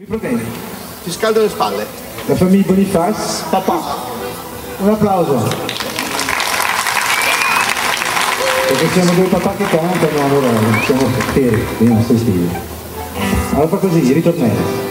problemi. Ti scaldo le spalle. La famiglia Boniface, papà. Un applauso. Perché siamo due papà che cantano, allora siamo veri, i nostri stili. Allora fa così, ritornello.